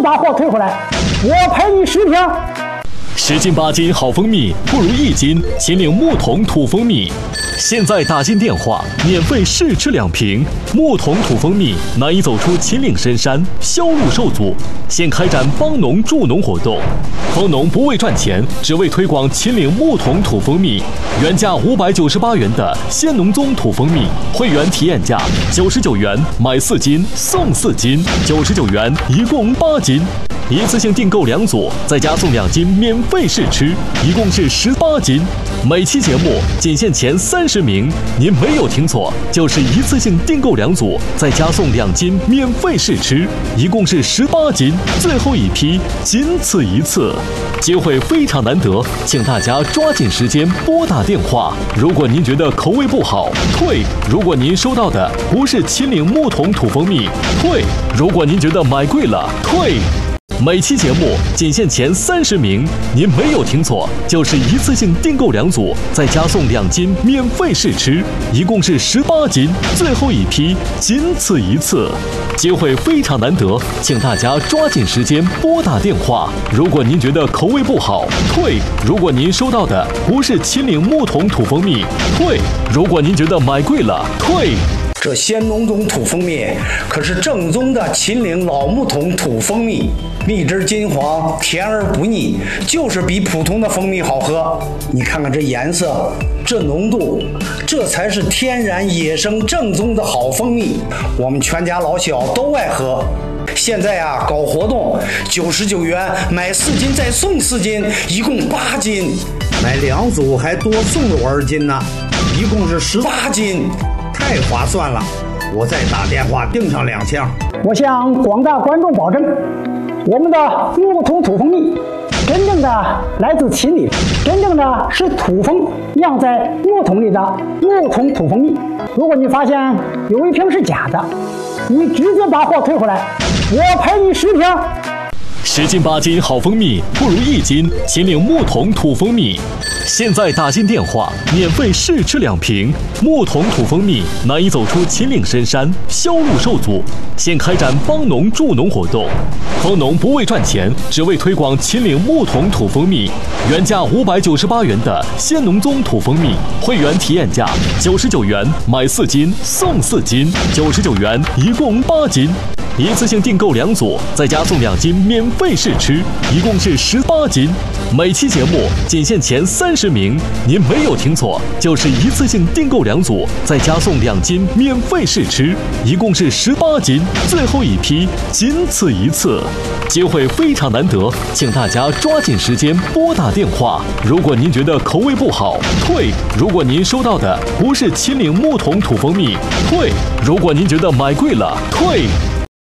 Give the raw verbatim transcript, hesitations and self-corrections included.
把货退回来，我赔你十瓶。 十斤八斤好蜂蜜不如一斤秦岭木桶土蜂蜜。现在打进电话，免费试吃两瓶木桶土蜂蜜，难以走出秦岭深山，销路受阻。现开展帮农助农活动，帮农不为赚钱，只为推广秦岭木桶土蜂蜜。原价五百九十八元的鲜农宗土蜂蜜，会员体验价九十九元，买四斤送四斤，九十九元一共八斤。一次性订购两组，再加送两斤免费试吃，一共是十八斤。每期节目仅限前三十名，您没有听错，就是一次性订购两组，再加送两斤免费试吃，一共是十八斤。最后一批，仅此一次，机会非常难得，请大家抓紧时间拨打电话。如果您觉得口味不好，退；如果您收到的不是秦岭木桶土蜂蜜，退；如果您觉得买贵了，退。每期节目仅限前三十名，您没有听错，就是一次性订购两组，再加送两斤免费试吃，一共是十八斤。最后一批，仅此一次，机会非常难得，请大家抓紧时间拨打电话。如果您觉得口味不好，退；如果您收到的不是秦岭木桶土蜂蜜，退；如果您觉得买贵了，退。 这鲜农宗土蜂蜜可是正宗的秦岭老木桶土蜂蜜，蜜汁金黄，甜而不腻，就是比普通的蜂蜜好喝。你看看这颜色，这浓度，这才是天然野生正宗的好蜂蜜，我们全家老小都爱喝。现在啊，搞活动，九十九元买四斤再送四斤，一共八斤；买两组还多送了我二斤呢，一共是十八斤。太划算了，我再打电话订上两箱。 我向广大观众保证，我们的木桶土蜂蜜真正的来自秦岭，真正的是土蜂酿在木桶里的木桶土蜂蜜。如果你发现有一瓶是假的，你直接把货退回来，我赔你十瓶。 十斤八斤好蜂蜜不如一斤秦岭木桶土蜂蜜。现在打进电话，免费试吃两瓶木桶土蜂蜜，难以走出秦岭深山，销路受阻。现开展帮农助农活动，帮农不为赚钱，只为推广秦岭木桶土蜂蜜。原价五百九十八元的鲜农宗土蜂蜜，会员体验价九十九元，买四斤送四斤，九十九元一共八斤。一次性订购两组，再加送两斤免费试吃，一共是十八斤。每期节目仅限前三十名，您没有听错，就是一次性订购两组，再加送两斤免费试吃，一共是十八斤。最后一批，仅此一次，机会非常难得，请大家抓紧时间拨打电话。如果您觉得口味不好，退；如果您收到的不是秦岭木桶土蜂蜜，退；如果您觉得买贵了，退。